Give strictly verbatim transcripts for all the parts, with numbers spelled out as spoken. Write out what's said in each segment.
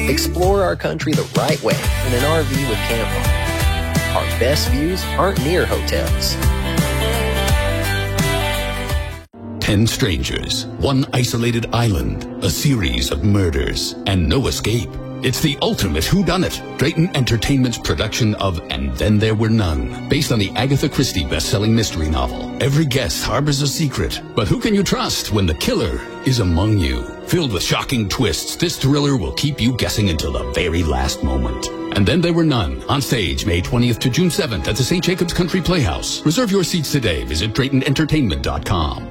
Explore our country the right way in an R V with Campon. Our best views aren't near hotels. Ten strangers, one isolated island, a series of murders, and no escape. It's the ultimate whodunit. Drayton Entertainment's production of And Then There Were None, based on the Agatha Christie best-selling mystery novel. Every guest harbors a secret, but who can you trust when the killer is among you? Filled with shocking twists, this thriller will keep you guessing until the very last moment. And Then There Were None, on stage May twentieth to June seventh at the Saint Jacobs Country Playhouse. Reserve your seats today. Visit Drayton Entertainment dot com.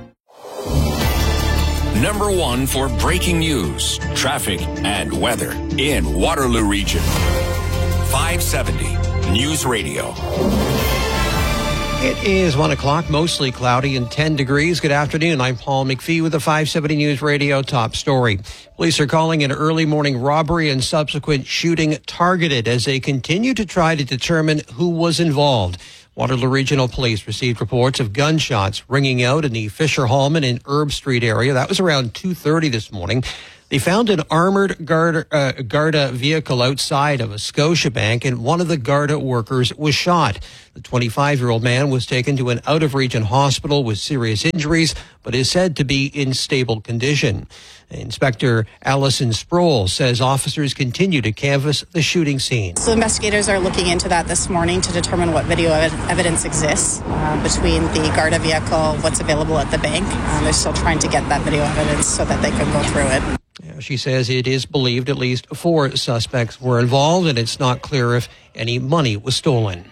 Number one for breaking news, traffic, and weather in Waterloo Region. five seventy News Radio. It is one o'clock, mostly cloudy and ten degrees. Good afternoon. I'm Paul McPhee with the five seventy News Radio top story. Police are calling an early morning robbery and subsequent shooting targeted as they continue to try to determine who was involved. Waterloo Regional Police received reports of gunshots ringing out in the Fisher-Hallman and Herb Street area. That was around two thirty this morning. They found an armored Garda, uh, Garda vehicle outside of a Scotiabank, and one of the Garda workers was shot. The twenty-five-year-old man was taken to an out-of-region hospital with serious injuries, but is said to be in stable condition. Inspector Allison Sproul says officers continue to canvass the shooting scene. So investigators are looking into that this morning to determine what video ev- evidence exists uh, between the Garda vehicle, what's available at the bank. Um, they're still trying to get that video evidence so that they can go through it. Yeah, she says it is believed at least four suspects were involved, and it's not clear if any money was stolen.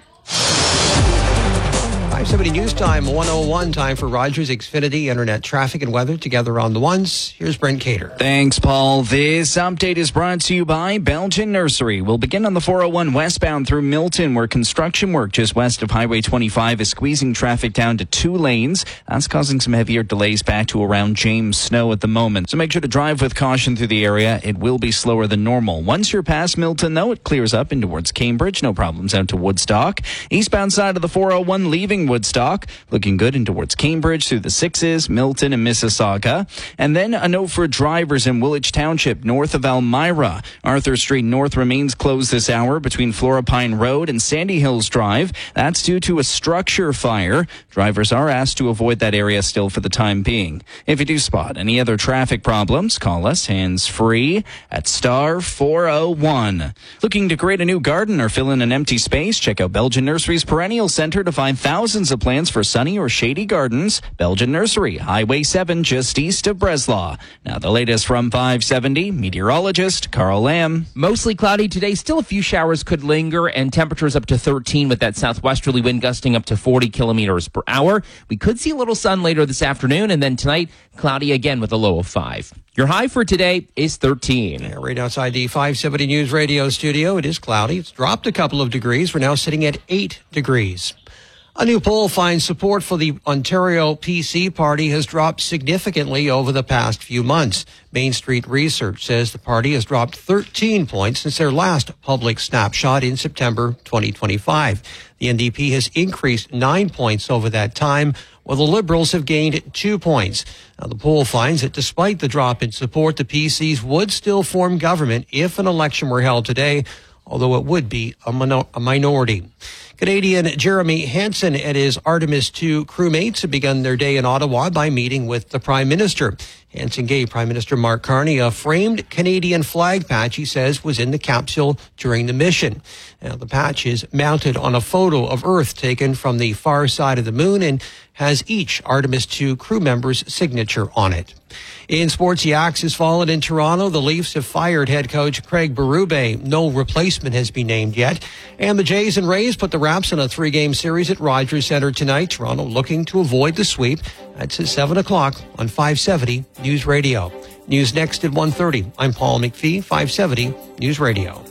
five seventy News Time, one oh one, time for Rogers Xfinity Internet traffic and weather together on the ones. Here's Brent Cater. Thanks, Paul. This update is brought to you by Belgian Nursery. We'll begin on the four oh one westbound through Milton, where construction work just west of Highway twenty-five is squeezing traffic down to two lanes. That's causing some heavier delays back to around James Snow at the moment. So make sure to drive with caution through the area. It will be slower than normal. Once you're past Milton, though, it clears up in towards Cambridge. No problems out to Woodstock. Eastbound side of the four oh one leaving Woodstock, looking good in towards Cambridge through the Sixes, Milton and Mississauga. And then a note for drivers in Woolwich Township north of Elmira. Arthur Street North remains closed this hour between Florapine Road and Sandy Hills Drive. That's due to a structure fire. Drivers are asked to avoid that area still for the time being. If you do spot any other traffic problems, call us hands-free at star four oh one. Looking to create a new garden or fill in an empty space? Check out Belgian Nursery's Perennial Center to find thousands of plants for sunny or shady gardens. Belgian Nursery, Highway seven, just east of Breslau. Now the latest from five seventy, meteorologist Carl Lamb. Mostly cloudy today. Still a few showers could linger, and temperatures up to thirteen with that southwesterly wind gusting up to forty kilometers per hour. We could see a little sun later this afternoon, and then tonight, cloudy again with a low of five. Your high for today is thirteen. Yeah, right outside the five seventy News Radio studio, it is cloudy. It's dropped a couple of degrees. We're now sitting at eight degrees. A new poll finds support for the Ontario P C party has dropped significantly over the past few months. Main Street Research says the party has dropped thirteen points since their last public snapshot in September twenty twenty-five. The N D P has increased nine points over that time, while the Liberals have gained two points. Now, the poll finds that despite the drop in support, the P Cs would still form government if an election were held today, although it would be a, minor- a minority. Canadian Jeremy Hansen and his Artemis two crewmates have begun their day in Ottawa by meeting with the Prime Minister. Hansen gave Prime Minister Mark Carney a framed Canadian flag patch he says was in the capsule during the mission. Now, the patch is mounted on a photo of Earth taken from the far side of the moon and has each Artemis two crew member's signature on it. In sports, the axe has fallen in Toronto. The Leafs have fired head coach Craig Berube. No replacement has been named yet. And the Jays and Rays put the Raps in a three-game series at Rogers Centre tonight. Toronto looking to avoid the sweep. That's at seven o'clock on five seventy News Radio. News next at one thirty. I'm Paul McPhee, five seventy News Radio.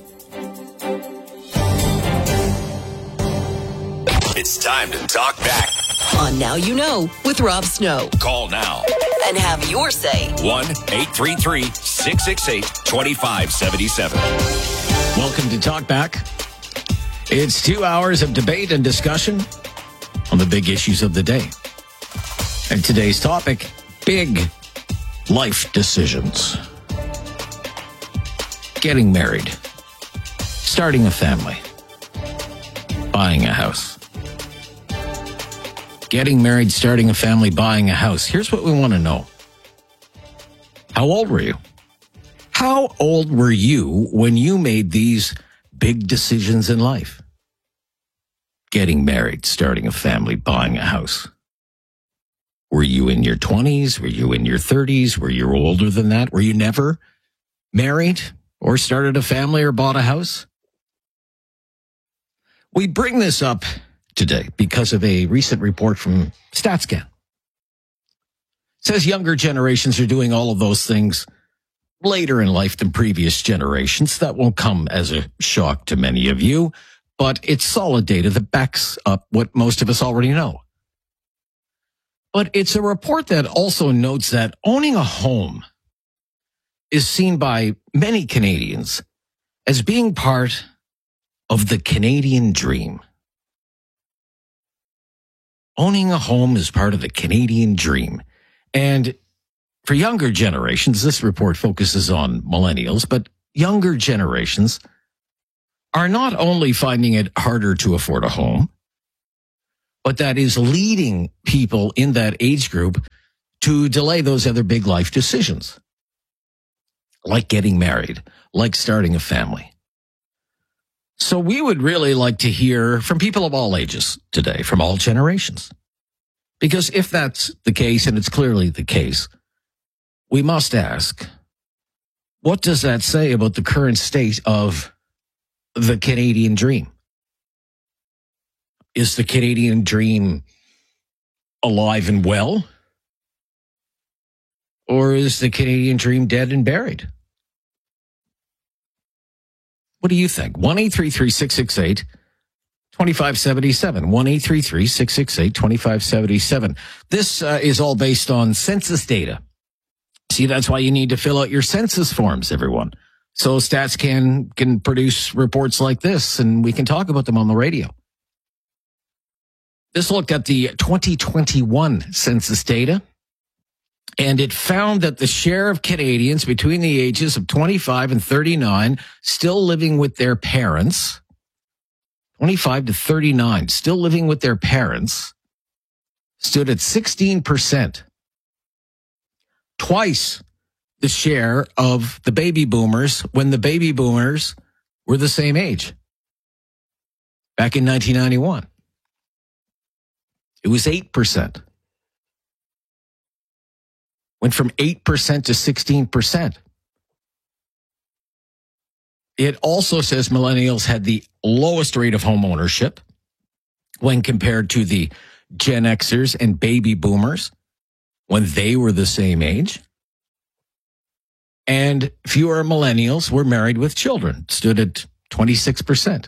It's time to talk back. On Now You Know with Rob Snow. Call now and have your say. one eight three three, six six eight, two five seven seven. Welcome to Talk Back. It's two hours of debate and discussion on the big issues of the day. And today's topic, big life decisions. Getting married. Starting a family. Buying a house. Getting married, starting a family, buying a house. Here's what we want to know. How old were you? How old were you when you made these big decisions in life? Getting married, starting a family, buying a house. Were you in your twenties? Were you in your thirties? Were you older than that? Were you never married or started a family or bought a house? We bring this up today because of a recent report from StatsCan. It says younger generations are doing all of those things later in life than previous generations. That won't come as a shock to many of you, but it's solid data that backs up what most of us already know. But it's a report that also notes that owning a home is seen by many Canadians as being part of the Canadian dream. Owning a home is part of the Canadian dream. And for younger generations, this report focuses on millennials, but younger generations are not only finding it harder to afford a home, but that is leading people in that age group to delay those other big life decisions, like getting married, like starting a family. So we would really like to hear from people of all ages today, from all generations. Because if that's the case, and it's clearly the case, we must ask, what does that say about the current state of the Canadian dream? Is the Canadian dream alive and well? Or is the Canadian dream dead and buried? What do you think? one eight three three, six six eight, two five seven seven. one eight three three, six six eight, two five seven seven. This uh, is all based on census data. See, that's why you need to fill out your census forms, everyone. So Stats can, can produce reports like this, and we can talk about them on the radio. This looked at the twenty twenty-one census data, and it found that the share of Canadians between the ages of twenty-five and thirty-nine still living with their parents, twenty-five to thirty-nine, still living with their parents, stood at sixteen percent. Twice the share of the baby boomers when the baby boomers were the same age. Back in nineteen ninety-one. It was eight percent. Went from eight percent to sixteen percent. It also says millennials had the lowest rate of home ownership when compared to the Gen Xers and baby boomers when they were the same age. And fewer millennials were married with children, stood at twenty-six percent.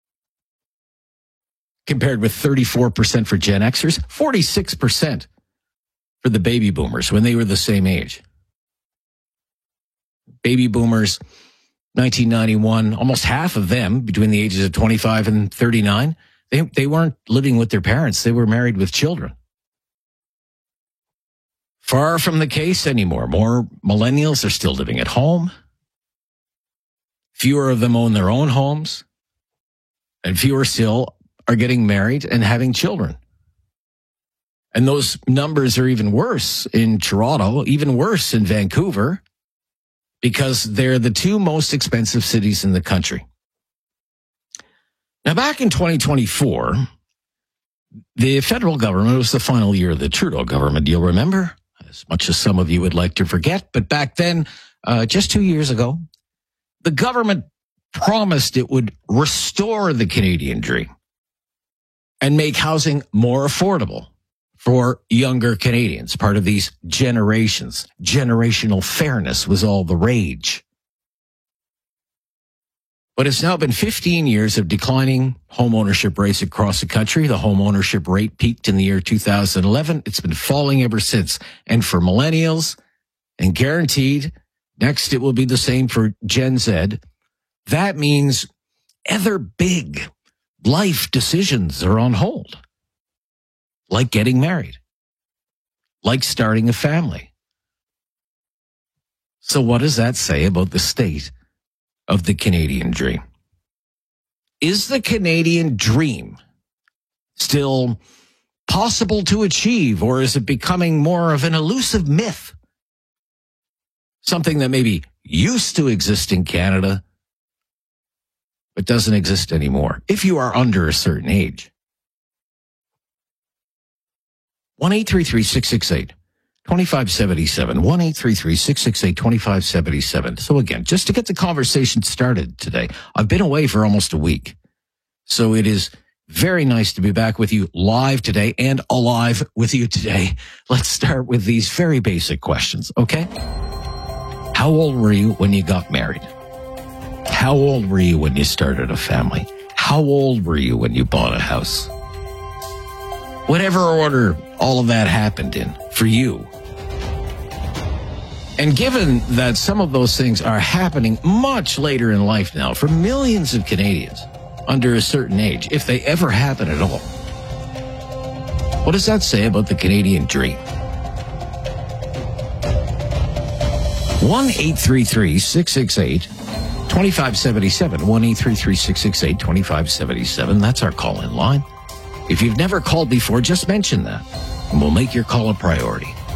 Compared with thirty-four percent for Gen Xers, forty-six percent for the baby boomers when they were the same age. Baby boomers, nineteen ninety-one, almost half of them between the ages of twenty-five and thirty-nine, they, they weren't living with their parents. They were married with children. Far from the case anymore. More millennials are still living at home. Fewer of them own their own homes. And fewer still are getting married and having children. And those numbers are even worse in Toronto, even worse in Vancouver, because they're the two most expensive cities in the country. Now, back in twenty twenty-four, the federal government, it was the final year of the Trudeau government, you'll remember, as much as some of you would like to forget. But back then, uh, just two years ago, the government promised it would restore the Canadian dream and make housing more affordable for younger Canadians, part of these generations. Generational fairness was all the rage. But it's now been fifteen years of declining home ownership rates across the country. The home ownership rate peaked in the year two thousand eleven. It's been falling ever since. And for millennials, and guaranteed, next it will be the same for Gen Z. That means other big life decisions are on hold. Like getting married. Like starting a family. So what does that say about the state of the Canadian dream. Is the Canadian dream still possible to achieve, or is it becoming more of an elusive myth? Something that maybe used to exist in Canada, but doesn't exist anymore, if you are under a certain age. one eight three three, six six eight, two five seven seven. one eight three three, six six eight, two five seven seven. So again, just to get the conversation started today, I've been away for almost a week. So it is very nice to be back with you live today and alive with you today. Let's start with these very basic questions, okay? How old were you when you got married? How old were you when you started a family? How old were you when you bought a house? Whatever order all of that happened in for you. And given that some of those things are happening much later in life now for millions of Canadians under a certain age, if they ever happen at all, what does that say about the Canadian dream? one eight three three, six six eight, two five seven seven. one eight three three, six six eight, two five seven seven. That's our call-in line. If you've never called before, just mention that, and we'll make your call a priority.